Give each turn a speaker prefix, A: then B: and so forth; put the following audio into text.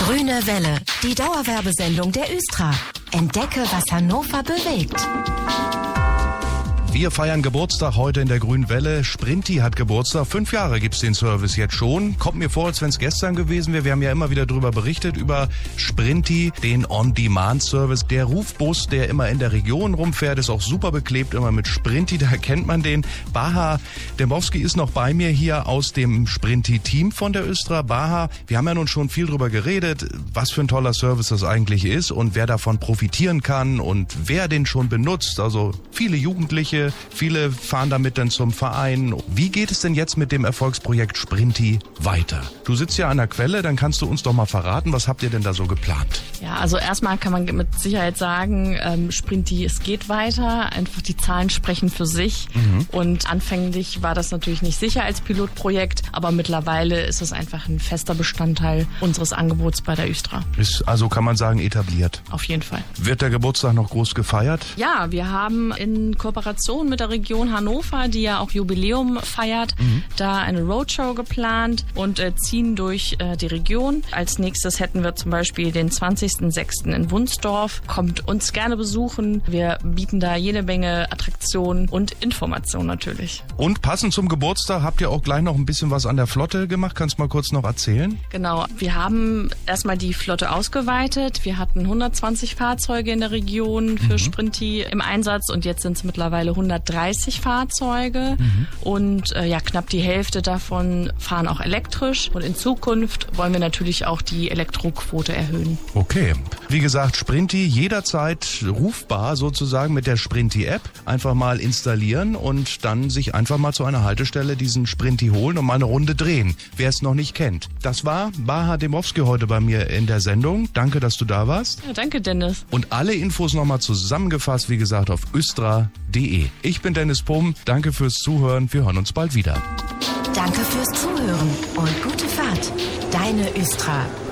A: Grüne Welle, die Dauerwerbesendung der Östra. Entdecke, was Hannover bewegt.
B: Wir feiern Geburtstag heute in der Grünen Welle. Sprinti hat Geburtstag. 5 Jahre gibt's den Service jetzt schon. Kommt mir vor, als wenn es gestern gewesen wäre. Wir haben ja immer wieder darüber berichtet, über Sprinti, den On-Demand-Service. Der Rufbus, der immer in der Region rumfährt, ist auch super beklebt, immer mit Sprinti. Da kennt man den. Baha Dembowski ist noch bei mir hier aus dem Sprinti-Team von der Östra. Baha, wir haben ja nun schon viel drüber geredet, was für ein toller Service das eigentlich ist und wer davon profitieren kann und wer den schon benutzt. Also viele Jugendliche, viele fahren damit dann zum Verein. Wie geht es denn jetzt mit dem Erfolgsprojekt Sprinti weiter? Du sitzt ja an der Quelle, dann kannst du uns doch mal verraten, was habt ihr denn da so geplant?
C: Ja, also erstmal kann man mit Sicherheit sagen, Sprinti, es geht weiter. Einfach die Zahlen sprechen für sich. Und anfänglich war das natürlich nicht sicher als Pilotprojekt, aber mittlerweile ist es einfach ein fester Bestandteil unseres Angebots bei der Östra.
B: Ist also, kann man sagen, etabliert.
C: Auf jeden Fall.
B: Wird der Geburtstag noch groß gefeiert?
C: Ja, wir haben in Kooperation mit der Region Hannover, die ja auch Jubiläum feiert, da eine Roadshow geplant und ziehen durch die Region. Als nächstes hätten wir zum Beispiel den 20.06. in Wunsdorf. Kommt uns gerne besuchen. Wir bieten da jede Menge Attraktionen und Informationen natürlich.
B: Und passend zum Geburtstag habt ihr auch gleich noch ein bisschen was an der Flotte gemacht. Kannst du mal kurz noch erzählen?
C: Genau. Wir haben erstmal die Flotte ausgeweitet. Wir hatten 120 Fahrzeuge in der Region für Sprinti im Einsatz und jetzt sind es mittlerweile 130 Fahrzeuge und knapp die Hälfte davon fahren auch elektrisch und in Zukunft wollen wir natürlich auch die Elektroquote erhöhen.
B: Okay. Wie gesagt, Sprinti jederzeit rufbar sozusagen mit der Sprinti-App. Einfach mal installieren und dann sich einfach mal zu einer Haltestelle diesen Sprinti holen und mal eine Runde drehen, wer es noch nicht kennt. Das war Baha Dembowski heute bei mir in der Sendung. Danke, dass du da warst.
C: Ja, danke, Dennis.
B: Und alle Infos nochmal zusammengefasst, wie gesagt, auf östra.de. Ich bin Dennis Pumm. Danke fürs Zuhören. Wir hören uns bald wieder.
A: Danke fürs Zuhören und gute Fahrt. Deine Östra.